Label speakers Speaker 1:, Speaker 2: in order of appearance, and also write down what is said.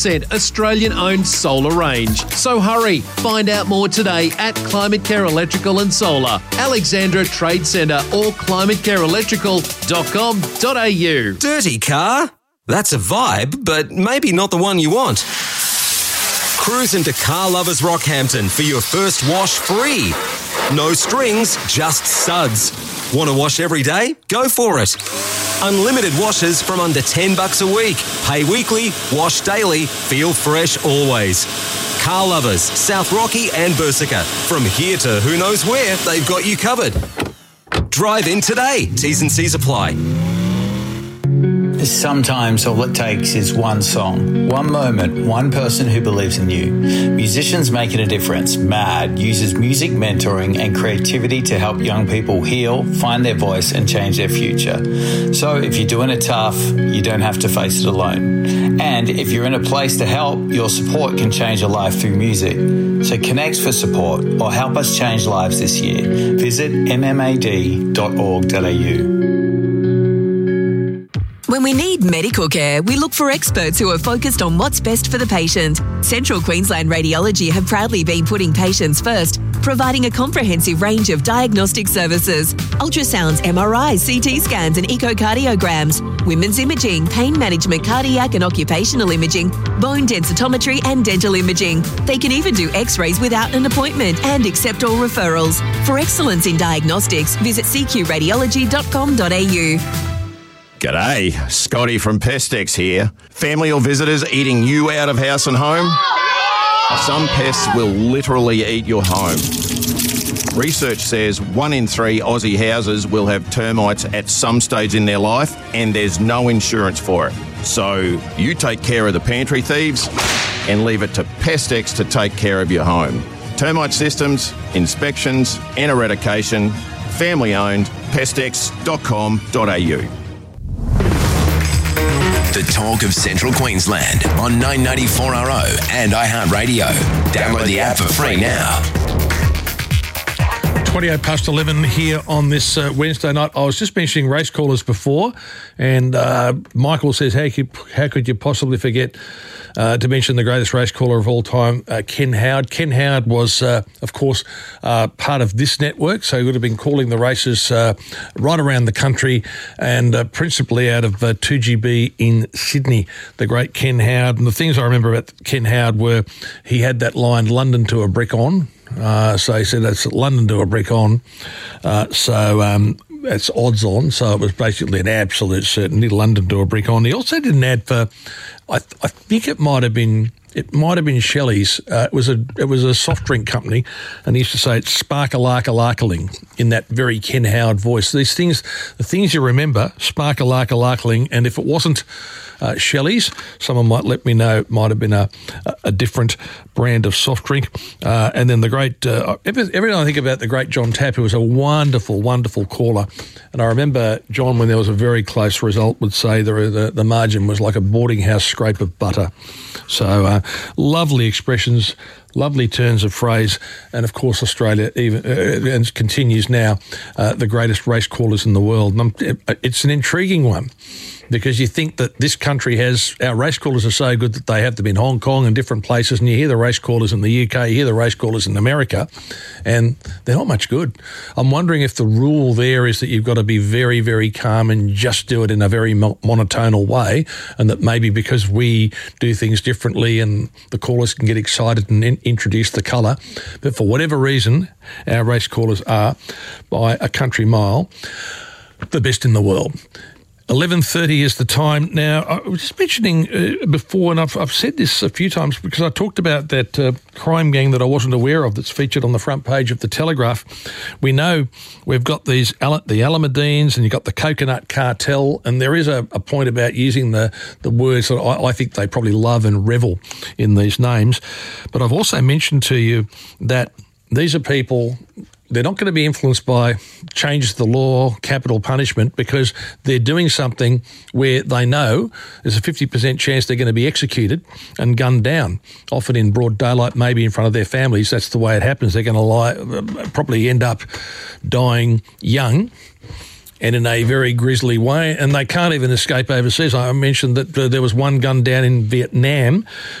Speaker 1: Australian-owned solar range. So hurry, find out more today at Climate Care Electrical and Solar, Alexandra Trade Centre or climatecareelectrical.com.au.
Speaker 2: Dirty car? That's a vibe, but maybe not the one you want. Cruise into Car Lovers Rockhampton for your first wash free. No strings, just suds. Want to wash every day? Go for it. Unlimited washes from under $10 a week. Pay weekly, wash daily, feel fresh always. Car Lovers, South Rocky and Bursica. From here to who knows where, they've got you covered. Drive in today. T's and C's apply.
Speaker 3: Sometimes all it takes is one song, one moment, one person who believes in you. Musicians Making a Difference, MAD, uses music mentoring and creativity to help young people heal, find their voice and change their future. So if you're doing it tough, you don't have to face it alone. And if you're in a place to help, your support can change a life through music. So connect for support or help us change lives this year. Visit mmad.org.au.
Speaker 4: When we need medical care, we look for experts who are focused on what's best for the patient. Central Queensland Radiology have proudly been putting patients first, providing a comprehensive range of diagnostic services: ultrasounds, MRIs, CT scans and echocardiograms, women's imaging, pain management, cardiac and occupational imaging, bone densitometry and dental imaging. They can even do x-rays without an appointment and accept all referrals. For excellence in diagnostics, visit cqradiology.com.au.
Speaker 5: G'day, Scotty from Pestex here. Family or visitors eating you out of house and home? Some pests will literally eat your home. Research says 1 in 3 Aussie houses will have termites at some stage in their life, and there's no insurance for it. So you take care of the pantry thieves and leave it to Pestex to take care of your home. Termite systems, inspections and eradication. Family owned. Pestex.com.au.
Speaker 6: The talk of Central Queensland on 994RO and iHeartRadio. Download the app for free now.
Speaker 7: 11:20 here on this Wednesday night. I was just mentioning race callers before, and Michael says, how could you possibly forget to mention the greatest race caller of all time, Ken Howard. Ken Howard was, of course, part of this network, so he would have been calling the races right around the country, and principally out of 2GB in Sydney, the great Ken Howard. And the things I remember about Ken Howard were he had that line, London to a brick on. So he said that's London to a brick on. It's odds on. So it was basically an absolute certainty, London to a brick on. He also did an ad for, I think it might have been Shelley's. It was a soft drink company, and he used to say it's spark-a-lark-a-larkling in that very Ken Howard voice. These things, the things you remember, spark-a-lark-a-larkling, and if it wasn't Shelley's, someone might let me know, it might have been a different brand of soft drink. And then the great, every time I think about the great John Tapp, who was a wonderful, wonderful caller. And I remember John, when there was a very close result, would say the margin was like a boarding house scrape of butter. So lovely expressions, lovely turns of phrase, and of course Australia even and continues now the greatest race callers in the world. And it's an intriguing one, because you think that this country has, our race callers are so good that they have them in Hong Kong and different places, and you hear the race callers in the UK, you hear the race callers in America, and they're not much good. I'm wondering if the rule there is that you've got to be very, very calm and just do it in a very monotonal way, and that maybe because we do things differently and the callers can get excited and introduce the colour, but for whatever reason, our race callers are, by a country mile, the best in the world. 11:30 is the time. Now, I was just mentioning before, and I've said this a few times because I talked about that crime gang that I wasn't aware of that's featured on the front page of the Telegraph. We know we've got the Alameddines, and you've got the Coconut Cartel, and there is a point about using the words that I think they probably love and revel in these names. But I've also mentioned to you that these are people, they're not going to be influenced by changes to the law, capital punishment, because they're doing something where they know there's a 50% chance they're going to be executed and gunned down, often in broad daylight, maybe in front of their families. That's the way it happens. They're going to probably end up dying young and in a very grisly way, and they can't even escape overseas. I mentioned that there was one gunned down in Vietnam